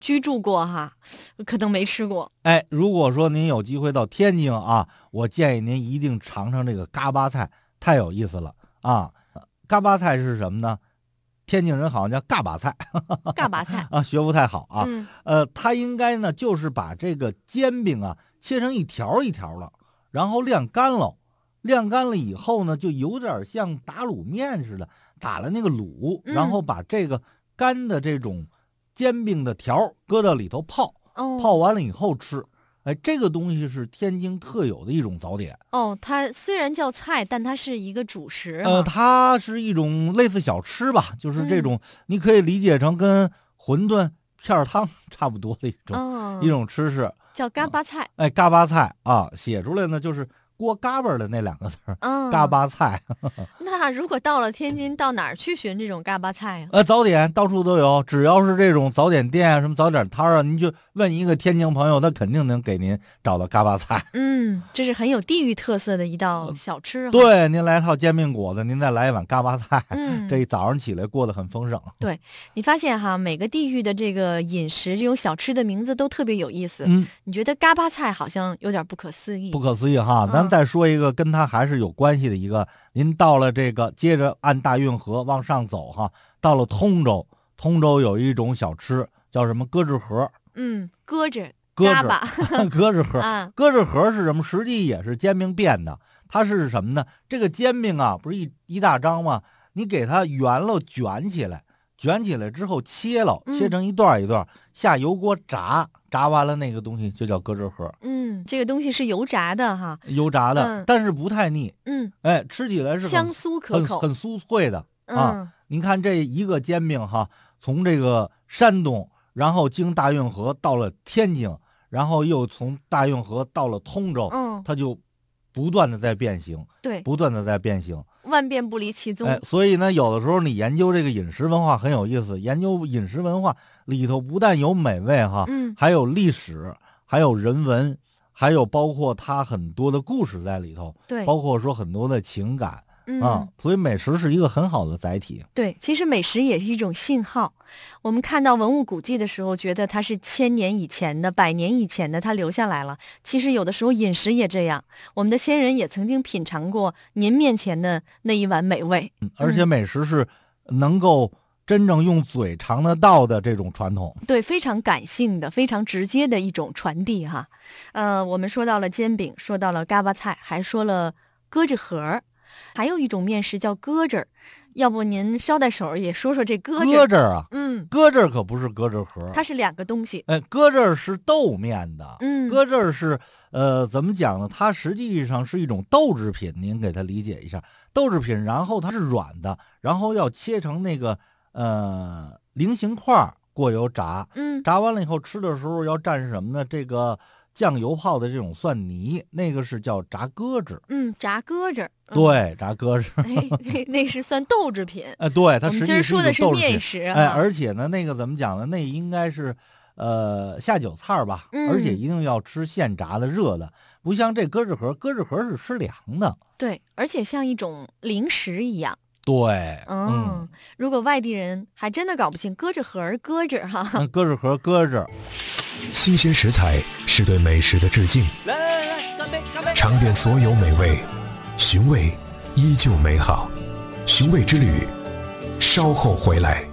居住过哈，可能没吃过。 哎，如果说您有机会到天津啊，我建议您一定尝尝这个嘎巴菜，太有意思了啊！嘎巴菜是什么呢？天津人好像叫嘎巴菜， 嘎巴菜啊，学不太好啊。它应该呢就是把这个煎饼啊切成一条一条的，然后晾干了。晾干了以后呢，就有点像打卤面似的，打了那个卤，然后把这个干的这种煎饼的条搁到里头泡，泡完了以后吃。哎，这个东西是天津特有的一种早点。 它虽然叫菜，但它是一个主食。 它是一种类似小吃吧，就是这种，你可以理解成跟馄饨片汤差不多的一种吃食， 叫嘎巴菜。 嘎巴菜啊，写出来呢就是锅嘎巴的那2个字，嘎巴菜。 那如果到了天津，到哪儿去寻这种嘎巴菜早点到处都有，只要是这种早点店啊，什么早点摊啊，您就问一个天津朋友，他肯定能给您找到嘎巴菜。 这是很有地域特色的一道小吃。 对，您来套煎饼果子，您再来一碗嘎巴菜，这一早上起来过得很丰盛。 对，你发现哈，每个地域的这个饮食，这种小吃的名字都特别有意思。你觉得嘎巴菜好像有点不可思议？ 不可思议哈，咱再说一个跟它还是有关系的一个，您到了这个，接着按大运河往上走哈，到了通州，通州有一种小吃叫什么咯吱盒。 咯吱嘎巴咯吱盒。咯吱盒是什么？实际也是煎饼变的。它是什么呢？这个煎饼啊，不是一大张吗？你给它圆了卷起来，卷起来之后切了，切成一段一段，下油锅炸，炸完了那个东西就叫咯吱盒。 这个东西是油炸的哈， 油炸的，但是不太腻。吃起来是香酥可口， 很酥脆的啊。您看这一个煎饼哈，从这个山东，然后经大运河到了天津，然后又从大运河到了通州，它就不断的在变形， 对， 不断的在变形， 万变不离其宗。 所以呢，有的时候你研究这个饮食文化很有意思，研究饮食文化里头不但有美味哈，还有历史，还有人文，还有包括它很多的故事在里头， 对， 包括说很多的情感。所以美食是一个很好的载体。 对，其实美食也是一种信号。我们看到文物古迹的时候，觉得它是1000年以前的、100年以前的，它留下来了。其实有的时候饮食也这样，我们的先人也曾经品尝过您面前的那一碗美味。 而且美食是能够真正用嘴尝得到的这种传统。 对，非常感性的、非常直接的一种传递哈。我们说到了煎饼，说到了嘎巴菜，还说了咯吱盒。还有一种面食叫咯吱，要不您捎带手也说说这咯吱？ 咯吱啊，咯吱可不是咯吱盒， 它是2个东西。 咯吱是豆面的，咯吱是怎么讲呢？它实际上是一种豆制品，您给它理解一下，豆制品，然后它是软的，然后要切成那个菱形块，过油炸，炸完了以后吃的时候要蘸什么呢？这个酱油泡的这种蒜泥，那个是叫炸咯吱。 炸咯吱。 对，炸咯吱。 那是算豆制品。 对，它实际我们今儿说的是面食。 而且呢，那个怎么讲呢？那应该是下酒菜吧，而且一定要吃现炸的热的，不像这咯吱盒，咯吱盒是吃凉的。 对，而且像一种零食一样。 对， 如果外地人还真的搞不清咯吱盒咯吱哈， 咯吱盒咯吱。 新鲜食材是对美食的致敬， 来，干杯，干杯！ 尝遍所有美味，寻味依旧美好。寻味之旅，稍后回来。